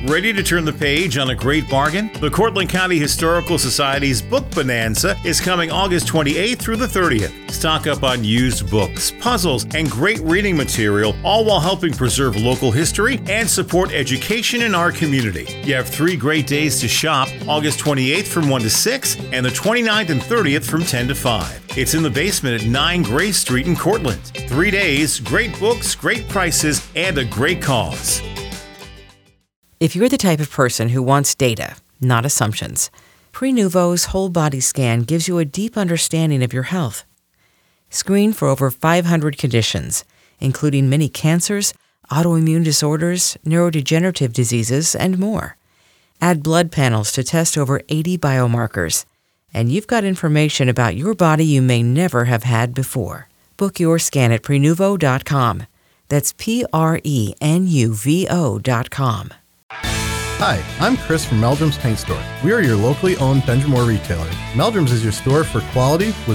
Ready to turn the page on a great bargain? The Cortland County Historical Society's Book Bonanza is coming August 28th through the 30th. Stock up on used books, puzzles, and great reading material, all while helping preserve local history and support education in our community. You have 3 great days to shop, August 28th from 1 to 6 and the 29th and 30th from 10 to 5. It's in the basement at 9 Gray Street in Cortland. 3 days, great books, great prices, and a great cause. If you're the type of person who wants data, not assumptions, Prenuvo's whole body scan gives you a deep understanding of your health. Screen for over 500 conditions, including many cancers, autoimmune disorders, neurodegenerative diseases, and more. Add blood panels to test over 80 biomarkers, and you've got information about your body you may never have had before. Book your scan at Prenuvo.com. That's Prenuvo.com. Hi, I'm Chris from Meldrum's Paint Store. We are your locally owned Dungeon Moore retailer. Meldrum's is your store for quality with